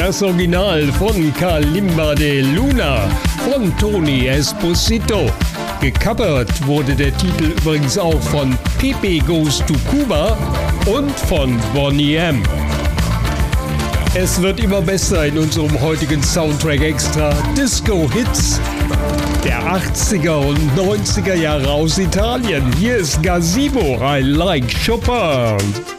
Das Original von Kalimba de Luna von Tony Esposito. Gecovert wurde der Titel übrigens auch von Pepe Goes to Cuba und von Boney M. Es wird immer besser in unserem heutigen Soundtrack Extra Disco-Hits der 80er und 90er Jahre aus Italien. Hier ist Gazebo, I Like Chopin.